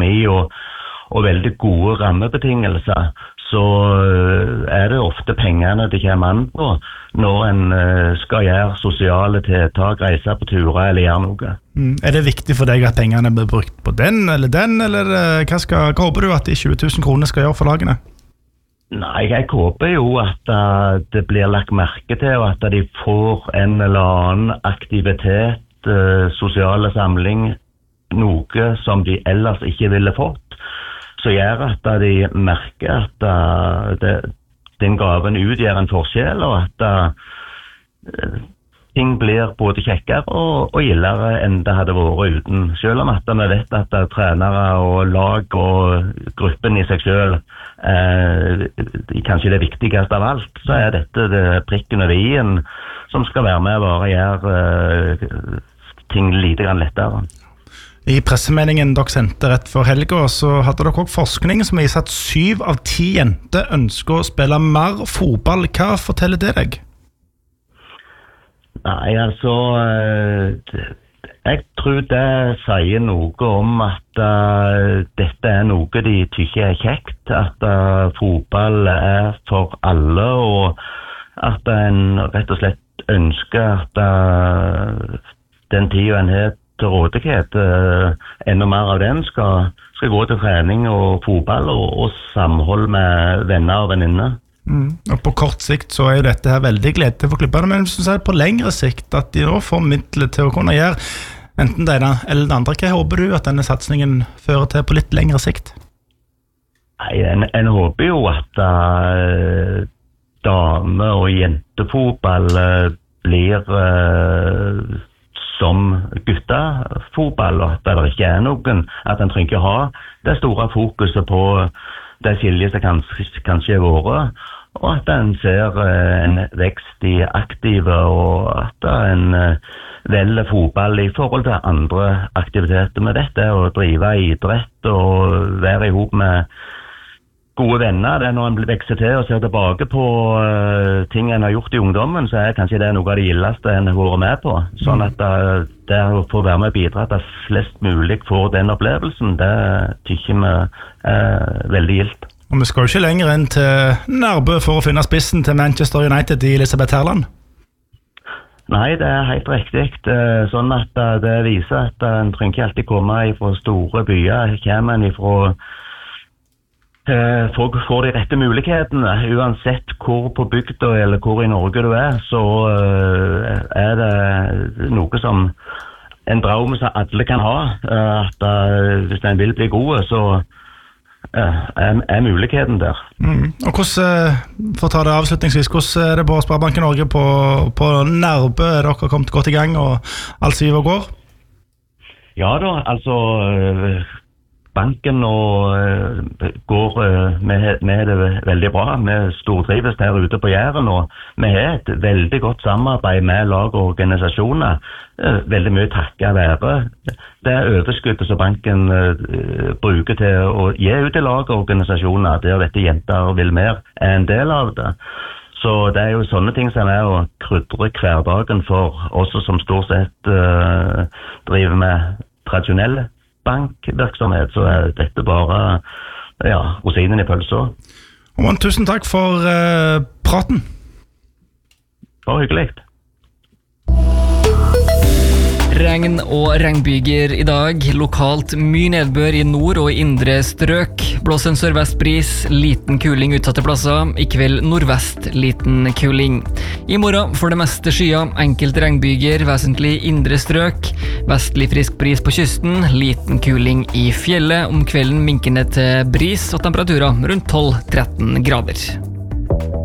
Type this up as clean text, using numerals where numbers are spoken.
økonomi og veldig gode rammebetingelser, så det ofte pengene det kommer an på når en skal gjøre sosiale tiltak, reise på turer eller gjøre noe. Det viktig for deg at pengene blir brukt på den, eller hva håper du at de 20 000 kroner skal gjøre for lagene? Nei, jeg håper jo at det blir lagt merke til, og at de får en eller annen aktivitet, sosiale samling, noe som de ellers ikke ville fått. Så gjør at de merker at den gaven utgjør en forskjell, og at ting blir både kjekkere og gildere enn det hadde vært uten. Selv om at vi vet at trenere og lag og gruppen i seg selv kanskje det viktigste av alt, så dette det prikken over i-en som skal være med og gjøre ting litt lettere. I pressemeldingen dere sendte rett før helga, så hadde dere også forskning som viser at 7 av 10 jenter ønsker å spille mer fotball. Hva forteller det deg? Nei, altså, jeg tror det sier noe om at dette noe de tykker kjekt, at fotball for alle, og at en rett og slett ønsker at den tiden en har til rådighet, enda mer av den skal gå til trening og fotball og samhold med venner og venninner. Og på kort sikt så jo dette her veldig gledelig for klubbene, men hvis du sier på lengre sikt at de nå får midler til å kunne gjøre enten det ene eller det andre, hva håper du at denne satsningen fører til på litt lengre sikt? Nei, en håper jo at dame- og jentefotball blir som guttefotball, og at det ikke noen, at en trenger ikke ha det store fokuset på det skiljet som kanskje vært, og at en ser en vekst i aktive, og at en velger fotball i forhold til andre aktiviteter med dette, og drive idrett og være ihop med gode venner. Det når en vekser til og ser tilbake på ting en har gjort i ungdommen, så kanskje det noe av det gildeste en har vært med på. Sånn at det å få være med og bidra til at flest mulig får den opplevelsen, det tykker vi veldig gildt. Og vi skal jo ikke lenger inn til Nærbø for å finne spissen til Manchester United i Elisabeth Herland. Nei, det helt riktig. Sånn at det viser at en trenger ikke alltid komme fra store byer, kommer en fra folk får de rette mulighetene, uansett hvor på bygda eller hvor i Norge du så det noe som en drøm som alle kan ha, at hvis en vil bli gode, så muligheten der. Og hvordan, for å ta det avslutningsvis, hvordan det på Sparebanken Norge på Nærbø? Dere kommet godt i gang og alt siver og går? Ja da, altså banken går med det veldig bra. Vi stortrives der ute på Jæren, og vi har et veldig godt samarbeid med lag og organisasjoner. Veldig mye takket være det overskuddet som banken bruker til å gi ut til lag og organisasjoner, der dette jenter vil mer en del av det. Så det jo sånne ting som å krydre hverdagen for oss som stort sett driver med tradisjonelle bankvirksomhet, så dette bare rosinen i pølsa. Tusen takk for praten. Det var hyggelig. Regn og regnbyger i dag, lokalt mye nedbør i nord og i indre strøk. Blås en sørvestbris, liten kuling utsatte plasser, i kveld nordvest liten kuling. I morgen for det meste skyer, enkelt regnbyger, vesentlig indre strøk, vestlig frisk bris på kysten, liten kuling i fjellet, om kvelden minkende til bris og temperaturer rundt 12-13 grader.